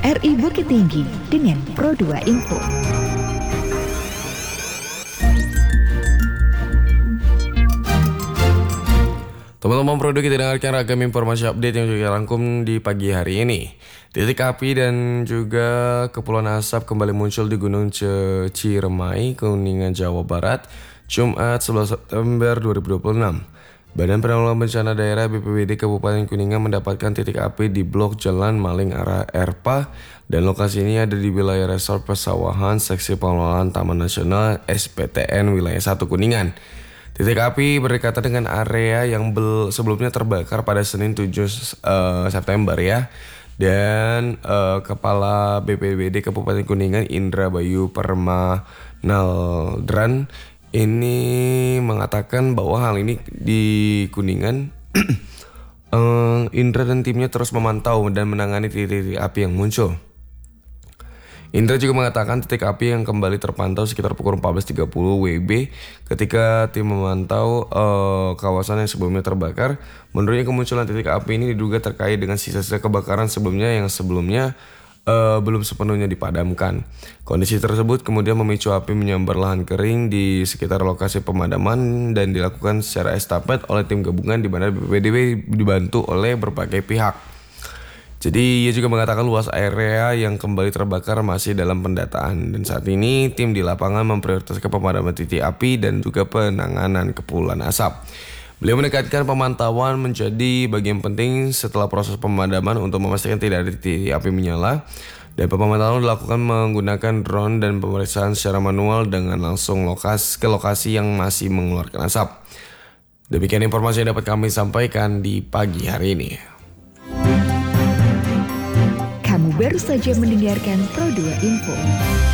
RRI Bukit Tinggi dengan Pro2 Info. Teman-teman Pro2, kita dengarkan ragam informasi update yang juga rangkum di pagi hari ini. Titik api dan juga kepulan asap kembali muncul di Gunung Ciremai, Kuningan, Jawa Barat, Jumat 11 September 2026. Badan Penanggulangan Bencana Daerah BPBD Kabupaten Kuningan mendapatkan titik api di blok Jalan Maling arah Erpa, dan lokasi ini ada di wilayah Resort Persawahan Seksi Pengelolaan Taman Nasional SPTN Wilayah 1 Kuningan. Titik api berdekatan dengan area yang sebelumnya terbakar pada Senin 7 September ya. Dan Kepala BPBD Kabupaten Kuningan Indra Bayu Permanaldran ini mengatakan bahwa hal ini di Kuningan Indra dan timnya terus memantau dan menangani titik-titik api yang muncul. Indra juga mengatakan titik api yang kembali terpantau sekitar pukul 14.30 WIB ketika tim memantau kawasan yang sebelumnya terbakar. Menurutnya kemunculan titik api ini diduga terkait dengan sisa-sisa kebakaran sebelumnya belum sepenuhnya dipadamkan. Kondisi tersebut kemudian memicu api menyambar lahan kering di sekitar lokasi pemadaman dan dilakukan secara estafet oleh tim gabungan di mana BPBD dibantu oleh berbagai pihak. Jadi ia juga mengatakan luas area yang kembali terbakar masih dalam pendataan, dan saat ini tim di lapangan memprioritaskan pemadaman titik api dan juga penanganan kepulan asap. Beliau menekankan pemantauan menjadi bagian penting setelah proses pemadaman untuk memastikan tidak ada titik api menyala, dan pemantauan dilakukan menggunakan drone dan pemeriksaan secara manual dengan langsung ke lokasi yang masih mengeluarkan asap. Demikian informasi yang dapat kami sampaikan di pagi hari ini. Kamu baru saja mendengarkan Pro2 Info.